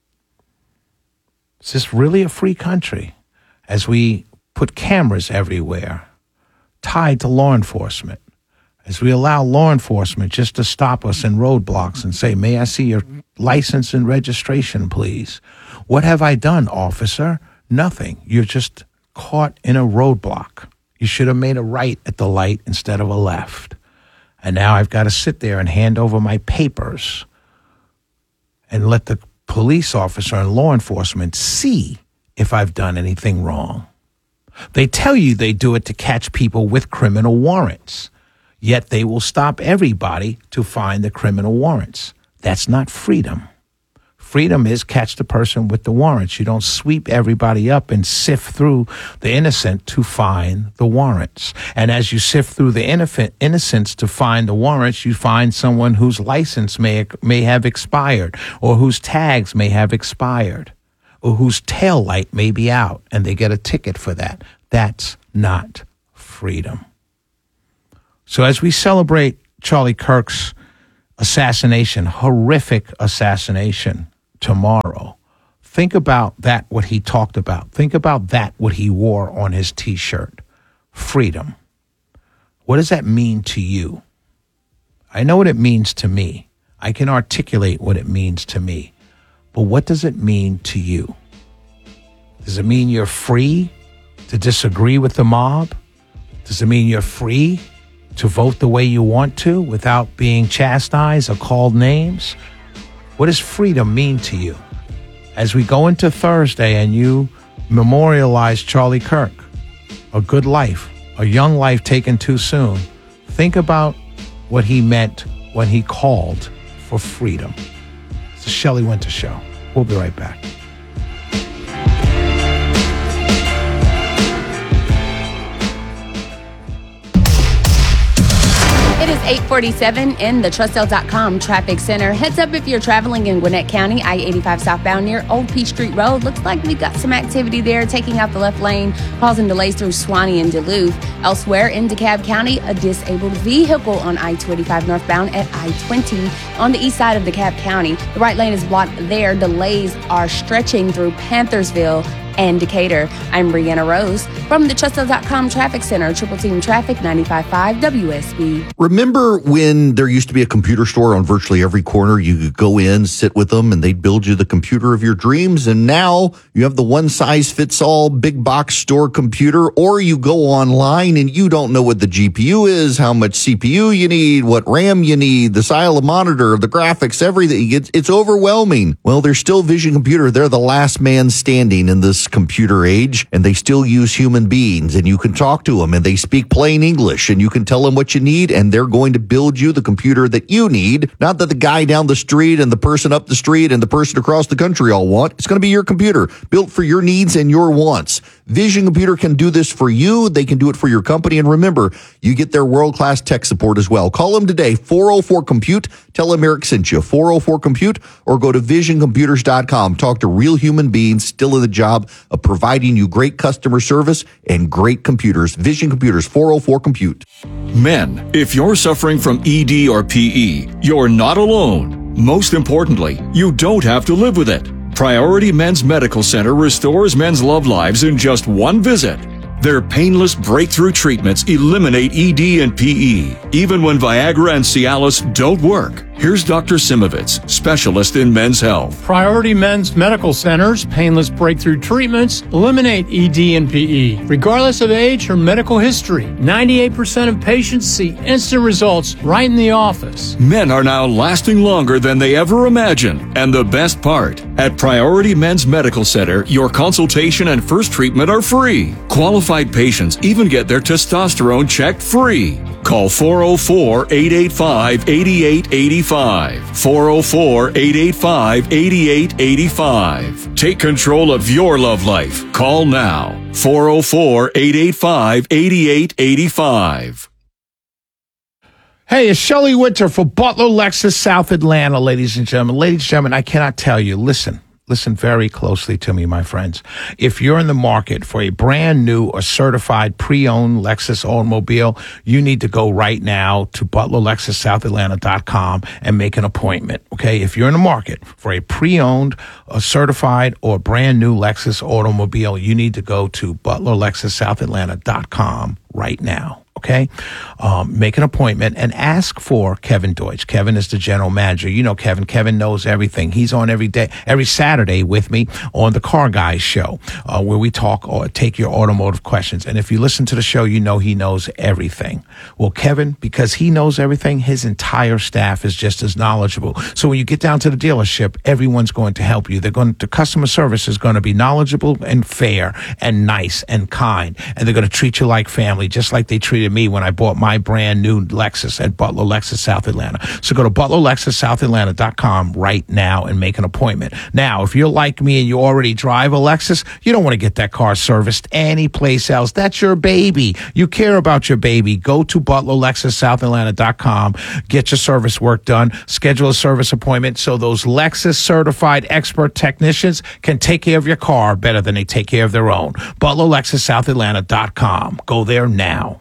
Speaker 1: Is this really a free country? As we put cameras everywhere, tied to law enforcement, as we allow law enforcement just to stop us in roadblocks and say, may I see your license and registration, please? What have I done, officer? Nothing. You're just caught in a roadblock. You should have made a right at the light instead of a left. And now I've got to sit there and hand over my papers and let the police officer and law enforcement see if I've done anything wrong. They tell you they do it to catch people with criminal warrants, yet they will stop everybody to find the criminal warrants. That's not freedom. Freedom is catch the person with the warrants. You don't sweep everybody up and sift through the innocent to find the warrants. And as you sift through the innocents to find the warrants, you find someone whose license may have expired, or whose tags may have expired, or whose tail light may be out, and they get a ticket for that. That's not freedom. So as we celebrate Charlie Kirk's assassination, horrific assassination, tomorrow, think about that, what he talked about. Think about that, what he wore on his T-shirt. Freedom. What does that mean to you? I know what it means to me. I can articulate what it means to me. But what does it mean to you? Does it mean you're free to disagree with the mob? Does it mean you're free to vote the way you want to without being chastised or called names? What does freedom mean to you? As we go into Thursday and you memorialize Charlie Kirk, a good life, a young life taken too soon, think about what he meant when he called for freedom. It's the Shelley Winter Show. We'll be right back.
Speaker 7: It is 8:47 in the TrustL.com traffic center. Heads up if you're traveling in Gwinnett County, I-85 southbound near Old Peach Street Road. Looks like we got some activity there, taking out the left lane, causing delays through Suwanee and Duluth. Elsewhere in DeKalb County, a disabled vehicle on I-285 northbound at I-20 on the east side of DeKalb County. The right lane is blocked there. Delays are stretching through Panthersville and Decatur. I'm Brianna Rose from the TrustL.com traffic center. Triple Team Traffic 95.5 WSB.
Speaker 11: Remember when there used to be a computer store on virtually every corner? You could go in, sit with them, and they'd build you the computer of your dreams. And now you have the one-size-fits-all big box store computer, or you go online and you don't know what the GPU is, how much CPU you need, what RAM you need, the style of monitor, the graphics, everything. It's overwhelming. Well, there's still Vision Computer. They're the last man standing in this computer age, and they still use human beings, and you can talk to them, and they speak plain English, and you can tell them what you need, and they're going to build you the computer that you need, not that the guy down the street and the person up the street and the person across the country all want. It's going to be your computer, built for your needs and your wants. Vision Computer can do this for you. They can do it for your company, and remember, you get their world-class tech support as well. Call them today, 404-COMPUTE. Tell them Eric sent you, 404-COMPUTE, or go to visioncomputers.com. Talk to real human beings still in the job of providing you great customer service and great computers. Vision Computers, 404-COMPUTE.
Speaker 12: Men, if you're suffering from ED or PE, you're not alone. Most importantly, you don't have to live with it. Priority Men's Medical Center restores men's love lives in just one visit. Their painless breakthrough treatments eliminate ED and PE, even when Viagra and Cialis don't work. Here's Dr. Simovitz, specialist in men's health.
Speaker 13: Priority Men's Medical Center's painless breakthrough treatments eliminate ED and PE, regardless of age or medical history. 98% of patients see instant results right in the office.
Speaker 12: Men are now lasting longer than they ever imagined. And the best part, at Priority Men's Medical Center, your consultation and first treatment are free. Qualified patients even get their testosterone checked free. Call 404-885-8885. 404-885-8885. Take control of your love life. Call now. 404-885-8885.
Speaker 1: Hey, it's Shelley Winter for Butler Lexus South Atlanta, ladies and gentlemen. Ladies and gentlemen, I cannot tell you, listen very closely to me, my friends. If you're in the market for a brand new or certified pre-owned Lexus automobile, you need to go right now to ButlerLexusSouthAtlanta.com and make an appointment, okay? If you're in the market for a pre-owned, a certified, or brand new Lexus automobile, you need to go to ButlerLexusSouthAtlanta.com right now. okay? Make an appointment and ask for Kevin Deutsch. Kevin is the general manager. You know Kevin. Kevin knows everything. He's on every Saturday with me on the Car Guys show, where we talk or take your automotive questions. And if you listen to the show, you know he knows everything. Well, Kevin, because he knows everything, his entire staff is just as knowledgeable. So when you get down to the dealership, everyone's going to help you. The customer service is going to be knowledgeable and fair and nice and kind. And they're going to treat you like family, just like they treated me when I bought my brand new Lexus at Butler Lexus South Atlanta. So go to ButlerLexusSouthAtlanta.com right now and make an appointment. Now, if you're like me and you already drive a Lexus, you don't want to get that car serviced anyplace else. That's your baby. You care about your baby. Go to ButlerLexusSouthAtlanta.com. Get your service work done. Schedule a service appointment so those Lexus certified expert technicians can take care of your car better than they take care of their own. ButlerLexusSouthAtlanta.com. Go there now.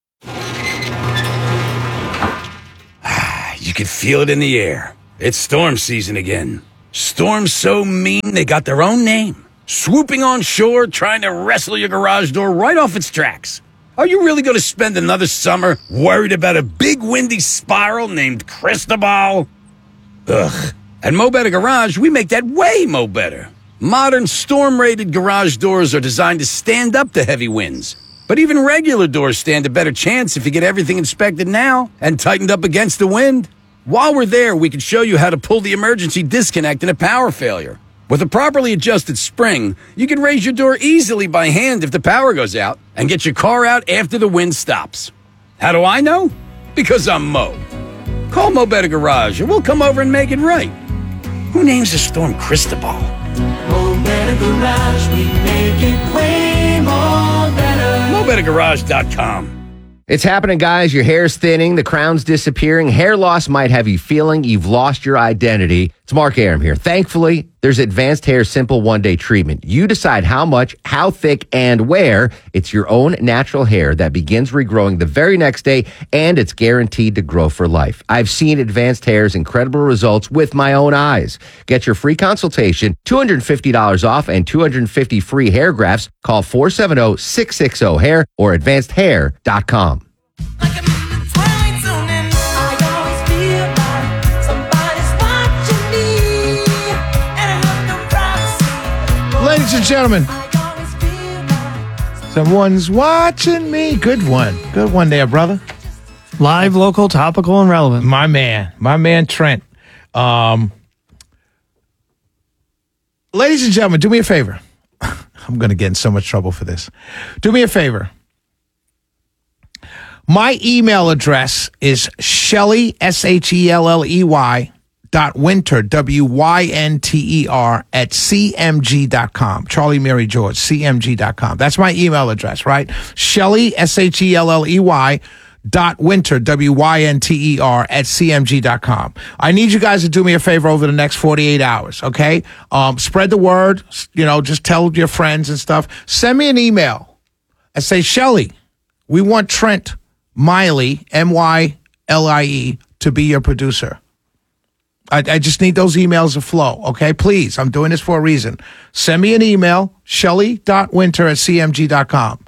Speaker 4: You can feel it in the air. It's storm season again. Storms so mean they got their own name. Swooping on shore, trying to wrestle your garage door right off its tracks. Are you really going to spend another summer worried about a big windy spiral named Cristobal? Ugh. At Mo Better Garage, we make that way mo better. Modern storm-rated garage doors are designed to stand up to heavy winds. But even regular doors stand a better chance if you get everything inspected now and tightened up against the wind. While we're there, we can show you how to pull the emergency disconnect in a power failure. With a properly adjusted spring, you can raise your door easily by hand if the power goes out and get your car out after the wind stops. How do I know? Because I'm Mo. Call Mo Better Garage and we'll come over and make it right. Who names a storm Cristobal?
Speaker 6: Mo Better Garage, we make it way more better.
Speaker 4: MoBetterGarage.com.
Speaker 14: It's happening, guys. Your hair's thinning, the crown's disappearing, hair loss might have you feeling you've lost your identity. It's Mark Arum here. Thankfully, there's Advanced Hair Simple One-Day Treatment. You decide how much, how thick, and where. It's your own natural hair that begins regrowing the very next day, and it's guaranteed to grow for life. I've seen Advanced Hair's incredible results with my own eyes. Get your free consultation, $250 off, and 250 free hair grafts. Call 470-660-HAIR or advancedhair.com.
Speaker 1: Ladies and gentlemen, someone's watching me. Good one. Good one there, brother.
Speaker 15: Live, local, topical, and relevant.
Speaker 1: My man Trent. Ladies and gentlemen, do me a favor. I'm going to get in so much trouble for this. Do me a favor. My email address is Shelley, SHELLEY, .winter, WYNTER, at CMG.com. Charlie Mary George, CMG.com. That's my email address, right? Shelley, SHELLEY, .winter, WYNTER, at CMG.com. I need you guys to do me a favor over the next 48 hours, okay? Spread the word, just tell your friends and stuff. Send me an email and say, Shelley, we want Trent Miley, MYLIE, to be your producer. I just need those emails to flow, okay? Please, I'm doing this for a reason. Send me an email, shelley.winter at cmg.com.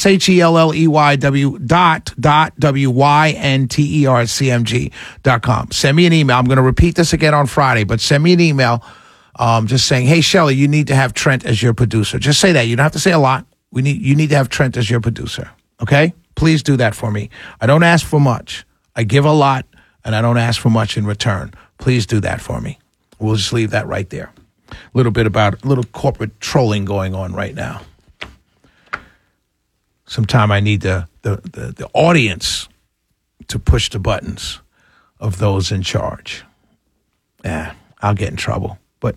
Speaker 1: SHELLEY.WYNTER at cmg.com. Send me an email. I'm going to repeat this again on Friday, but send me an email just saying, hey, Shelley, you need to have Trent as your producer. Just say that. You don't have to say a lot. You need to have Trent as your producer, okay? Please do that for me. I don't ask for much. I give a lot, and I don't ask for much in return. Please do that for me. We'll just leave that right there. A little corporate trolling going on right now. Sometime I need the audience to push the buttons of those in charge. I'll get in trouble. But,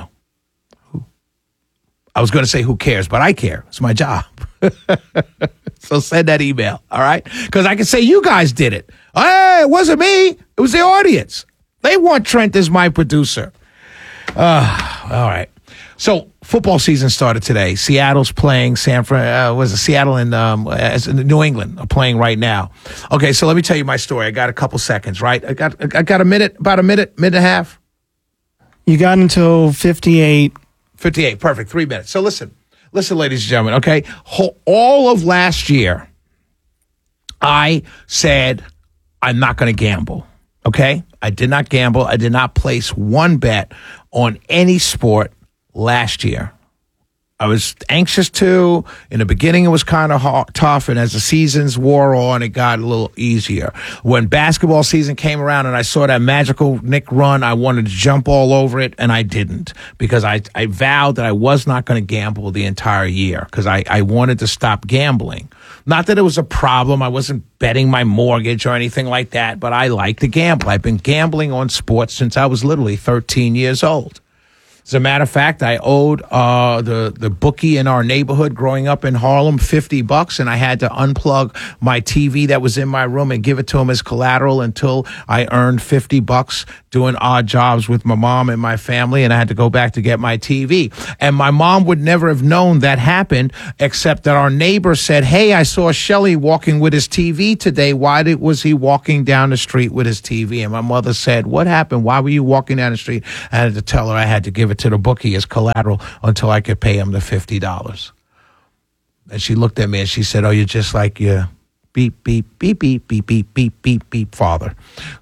Speaker 1: I was going to say who cares, but I care. It's my job. So send that email, all right? Because I can say you guys did it. Hey, it wasn't me. It was the audience. They want Trent as my producer. All right. So football season started today. Seattle's playing. Seattle and New England are playing right now. Okay, so let me tell you my story. I got a couple seconds, right? I got a minute, about a minute and a half.
Speaker 15: You got until 58.
Speaker 1: 58, perfect. 3 minutes. So listen, ladies and gentlemen, okay? All of last year, I said, I'm not going to gamble. Okay? I did not gamble. I did not place one bet on any sport last year. I was anxious to. In the beginning, it was kind of tough, and as the seasons wore on, it got a little easier. When basketball season came around and I saw that magical Knick run, I wanted to jump all over it, and I didn't, because I vowed that I was not going to gamble the entire year, because I wanted to stop gambling. Not that it was a problem. I wasn't betting my mortgage or anything like that, but I like to gamble. I've been gambling on sports since I was literally 13 years old. As a matter of fact, I owed the bookie in our neighborhood growing up in Harlem $50, and I had to unplug my TV that was in my room and give it to him as collateral until I earned $50 doing odd jobs with my mom and my family, and I had to go back to get my TV. And my mom would never have known that happened, except that our neighbor said, hey, I saw Shelly walking with his TV today. Why was he walking down the street with his TV? And my mother said, what happened? Why were you walking down the street? I had to tell her I had to give it to the bookie as collateral until I could pay him the $50. And she looked at me and she said, oh, you're just like your beep, beep, beep, beep, beep, beep, beep, beep, beep father.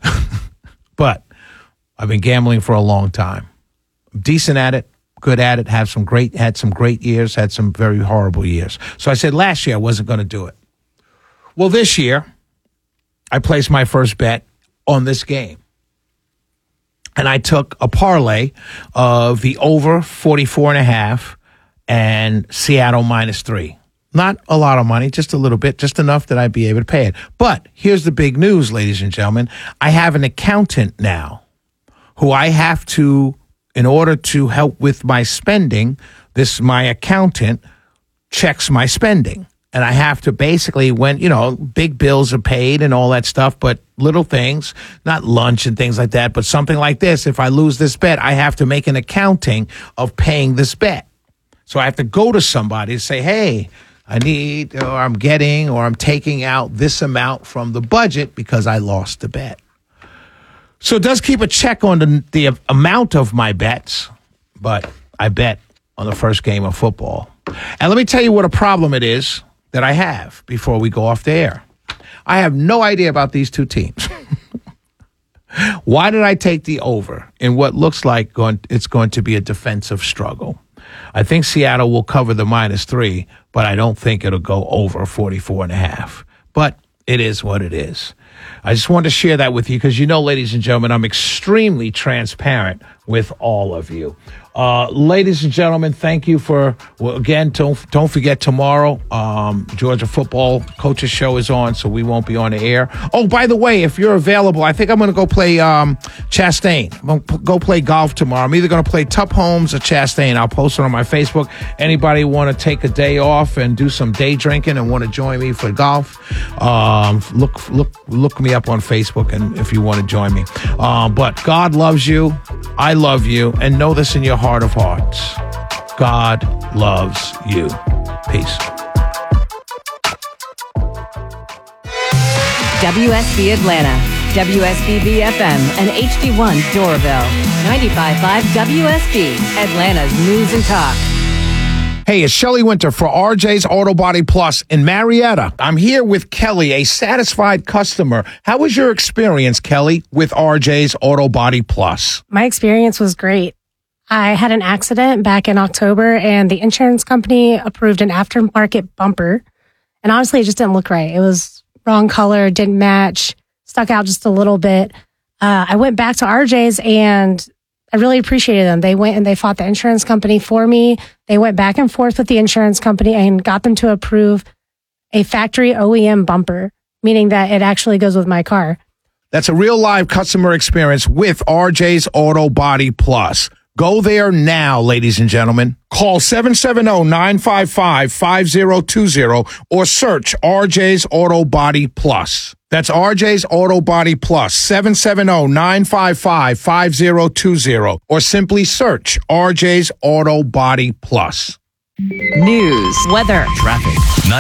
Speaker 1: But I've been gambling for a long time. I'm decent at it, good at it, had some great years, had some very horrible years. So I said last year I wasn't going to do it. Well, this year I placed my first bet on this game. And I took a parlay of the over 44.5 and Seattle -3. Not a lot of money, just a little bit, just enough that I'd be able to pay it. But here's the big news, ladies and gentlemen. I have an accountant now who I have to, in order to help with my spending, my accountant checks my spending. And I have to basically, when, big bills are paid and all that stuff, but little things, not lunch and things like that, but something like this, if I lose this bet, I have to make an accounting of paying this bet. So I have to go to somebody and say, hey, I'm taking out this amount from the budget because I lost the bet. So it does keep a check on the amount of my bets, but I bet on the first game of football. And let me tell you what a problem it is that I have before we go off the air. I have no idea about these two teams. Why did I take the over in what looks like it's going to be a defensive struggle? I think Seattle will cover the -3, but I don't think it'll go over 44.5. But it is what it is. I just wanted to share that with you because, ladies and gentlemen, I'm extremely transparent with all of you. Ladies and gentlemen, thank you again, don't forget tomorrow, Georgia football coaches show is on, so we won't be on the air. Oh, by the way, if you're available, I think I'm going to go play Chastain. I'm going to go play golf tomorrow. I'm either going to play Tup Holmes or Chastain. I'll post it on my Facebook. Anybody want to take a day off and do some day drinking and want to join me for golf, look me up on Facebook and if you want to join me. But God loves you. I love you. And know this in your heart of hearts. God loves you. Peace.
Speaker 2: WSB Atlanta, WSBB FM, and HD1 Doraville. 95.5 WSB, Atlanta's News and Talk.
Speaker 1: Hey, it's Shelley Winter for RJ's Auto Body Plus in Marietta. I'm here with Kelly, a satisfied customer. How was your experience, Kelly, with RJ's Auto Body Plus?
Speaker 3: My experience was great. I had an accident back in October, and the insurance company approved an aftermarket bumper. And honestly, it just didn't look right. It was wrong color, didn't match, stuck out just a little bit. I went back to RJ's, and I really appreciated them. They went and they fought the insurance company for me. They went back and forth with the insurance company and got them to approve a factory OEM bumper, meaning that it actually goes with my car.
Speaker 1: That's a real live customer experience with RJ's Auto Body Plus. Go there now, ladies and gentlemen. Call 770-955-5020 or search RJ's Auto Body Plus. That's RJ's Auto Body Plus, 770-955-5020, or simply search RJ's Auto Body Plus.
Speaker 2: News, weather,
Speaker 5: traffic.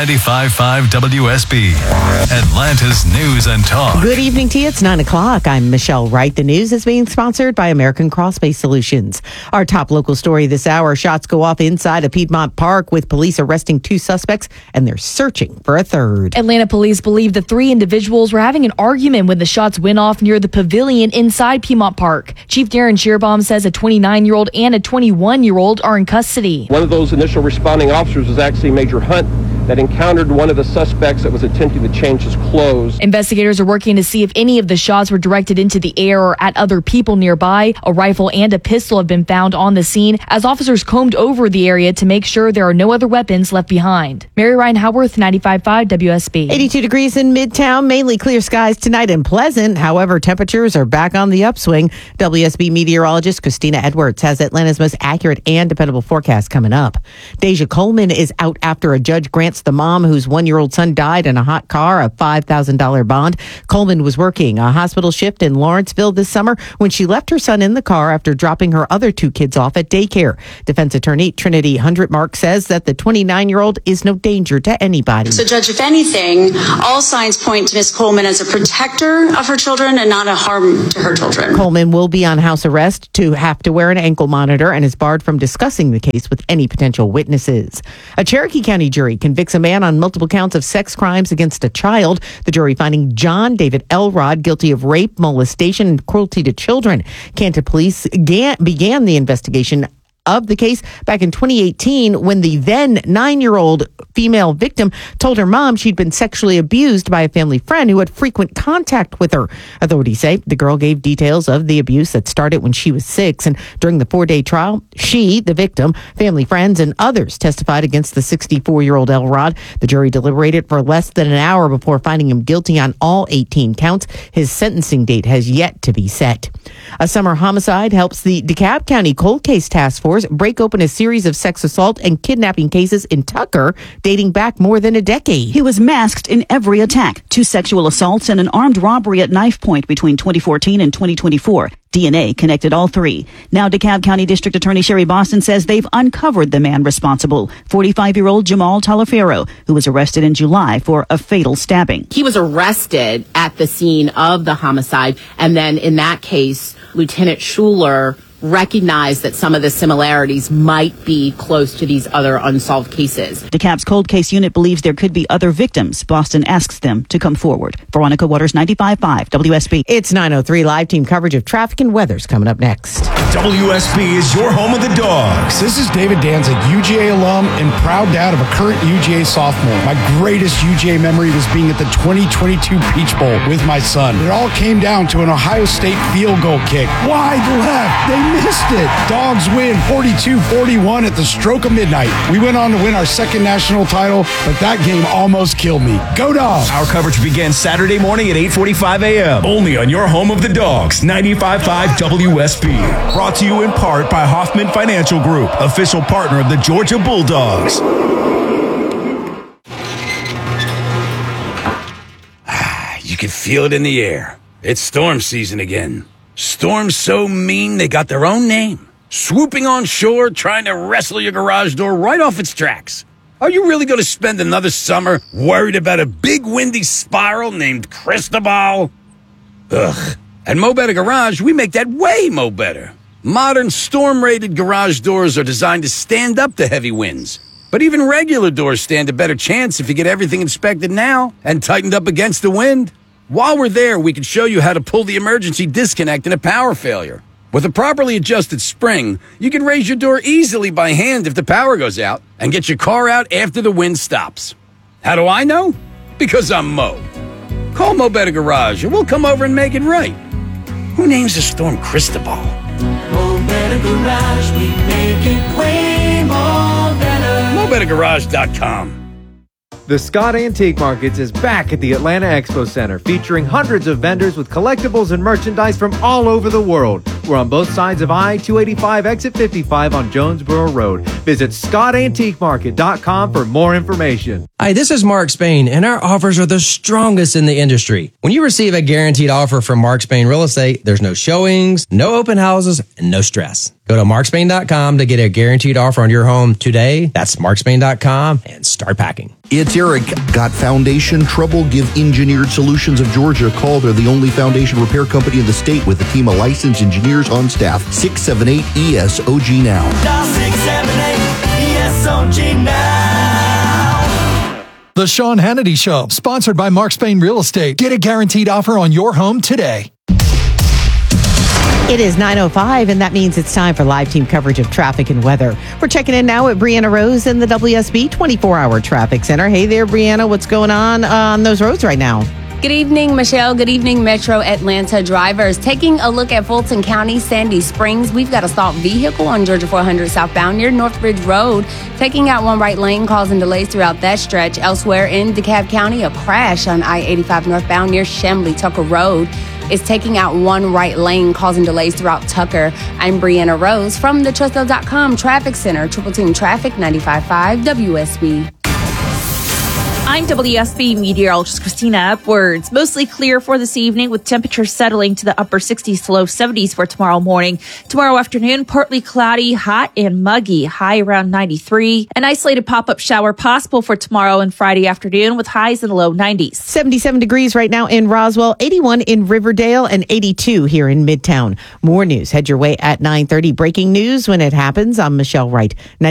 Speaker 5: 95.5 WSB, Atlanta's News and Talk.
Speaker 8: Good evening to you. It's 9 o'clock. I'm Michelle Wright. The news is being sponsored by American Cross-Base Solutions. Our top local story this hour, shots go off inside a Piedmont Park with police arresting 2 suspects, and they're searching for a third.
Speaker 16: Atlanta police believe the 3 individuals were having an argument when the shots went off near the pavilion inside Piedmont Park. Chief Darren Shearbaum says a 29-year-old and a 21-year-old are in custody.
Speaker 17: One of those initial responding officers was actually Major Hunt that encountered one of the suspects that was attempting to change his clothes.
Speaker 16: Investigators are working to see if any of the shots were directed into the air or at other people nearby. A rifle and a pistol have been found on the scene as officers combed over the area to make sure there are no other weapons left behind. Mary Ryan Howarth, 95.5 WSB.
Speaker 8: 82 degrees in Midtown, mainly clear skies tonight and pleasant. However, temperatures are back on the upswing. WSB meteorologist Christina Edwards has Atlanta's most accurate and dependable forecast coming up. Deja Coleman is out after a judge grants the mom whose 1-year-old son died in a hot car a $5,000 bond. Coleman was working a hospital shift in Lawrenceville this summer when she left her son in the car after dropping her other 2 kids off at daycare. Defense attorney Trinity Hundredmark says that the 29-year-old is no danger to anybody.
Speaker 18: So, Judge, if anything, all signs point to Ms. Coleman as a protector of her children and not a harm to her children.
Speaker 8: Coleman will be on house arrest to have to wear an ankle monitor and is barred from discussing the case with any potential witnesses. A Cherokee County jury convicts a man on multiple counts of sex crimes against a child. The jury finding John David Elrod guilty of rape, molestation, and cruelty to children. Canton police began the investigation of the case back in 2018 when the then 9-year-old female victim told her mom she'd been sexually abused by a family friend who had frequent contact with her. Authorities say the girl gave details of the abuse that started when she was 6, and during the 4-day trial, she, the victim, family friends, and others testified against the 64-year-old Elrod. The jury deliberated for less than an hour before finding him guilty on all 18 counts. His sentencing date has yet to be set. A summer homicide helps the DeKalb County Cold Case Task Force break open a series of sex assault and kidnapping cases in Tucker dating back more than a decade.
Speaker 19: He was masked in every attack, 2 sexual assaults and an armed robbery at knife point between 2014 and 2024. DNA connected all 3. Now DeKalb County District Attorney Sherry Boston says they've uncovered the man responsible, 45-year-old Jamal Talaferro, who was arrested in July for a fatal stabbing.
Speaker 20: He was arrested at the scene of the homicide, and then in that case, Lieutenant Schuler recognized that some of the similarities might be close to these other unsolved cases.
Speaker 19: DeKalb's cold case unit believes there could be other victims. Boston asks them to come forward. Veronica Waters, 95.5 WSB.
Speaker 8: It's 9:03. Live team coverage of traffic and weather's coming up next.
Speaker 26: WSB is your home of the Dogs.
Speaker 27: This is David Danzig, UGA alum and proud dad of a current UGA sophomore. My greatest UGA memory was being at the 2022 Peach Bowl with my son. It all came down to an Ohio State field goal kick. Wide left. They missed it. Dogs win 42-41 at the stroke of midnight. We went on to win our 2nd national title, but that game almost killed me. Go Dogs!
Speaker 26: Our coverage begins Saturday morning at 8:45 a.m. Only on your home of the Dogs, 95.5 WSB. Brought to you in part by Hoffman Financial Group, official partner of the Georgia Bulldogs.
Speaker 4: You can feel it in the air. It's storm season again. Storms so mean they got their own name. Swooping on shore, trying to wrestle your garage door right off its tracks. Are you really going to spend another summer worried about a big windy spiral named Cristobal? Ugh. At Mo Better Garage, we make that way mo better. Modern storm-rated garage doors are designed to stand up to heavy winds. But even regular doors stand a better chance if you get everything inspected now and tightened up against the wind. While we're there, we can show you how to pull the emergency disconnect in a power failure. With a properly adjusted spring, you can raise your door easily by hand if the power goes out and get your car out after the wind stops. How do I know? Because I'm Mo. Call Mo Better Garage and we'll come over and make it right. Who names the storm Cristobal?
Speaker 6: Mo Better Garage, we make it way more better.
Speaker 4: MoBetterGarage.com.
Speaker 21: The Scott Antique Markets is back at the Atlanta Expo Center, featuring hundreds of vendors with collectibles and merchandise from all over the world. We're on both sides of I-285, exit 55 on Jonesboro Road. Visit ScottAntiqueMarket.com for more information.
Speaker 22: Hi, this is Mark Spain, and our offers are the strongest in the industry. When you receive a guaranteed offer from Mark Spain Real Estate, there's no showings, no open houses, and no stress.
Speaker 7: Go to markspain.com to get a guaranteed offer on your home today. That's markspain.com and start packing.
Speaker 9: It's Eric. Got foundation trouble? Give Engineered Solutions of Georgia a call. They're the only foundation repair company in the state with a team of licensed engineers on staff. 678-ESOG now.
Speaker 6: Dial 678-ESOG now.
Speaker 10: The Sean Hannity Show, sponsored by Mark Spain Real Estate. Get a guaranteed offer on your home today.
Speaker 8: It is 9:05, and that means it's time for live team coverage of traffic and weather. We're checking in now at Brianna Rose in the WSB 24-hour traffic center. Hey there, Brianna. What's going on those roads right now?
Speaker 11: Good evening, Michelle. Good evening, Metro Atlanta drivers. Taking a look at Fulton County, Sandy Springs, we've got a stalled vehicle on Georgia 400 southbound near Northbridge Road, taking out one right lane, causing delays throughout that stretch. Elsewhere in DeKalb County, a crash on I-85 northbound near Chamblee Tucker Road is taking out one right lane, causing delays throughout Tucker. I'm Brianna Rose from the Trustel.com Traffic Center, Triple Team Traffic 95.5 WSB.
Speaker 23: I'm WSB meteorologist Christina Upwards. Mostly clear for this evening with temperatures settling to the upper 60s to low 70s for tomorrow morning. Tomorrow afternoon, partly cloudy, hot and muggy, high around 93. An isolated pop-up shower possible for tomorrow and Friday afternoon with highs in the low 90s.
Speaker 8: 77 degrees right now in Roswell, 81 in Riverdale, and 82 here in Midtown. More news. Head your way at 9:30. Breaking news when it happens. I'm Michelle Wright.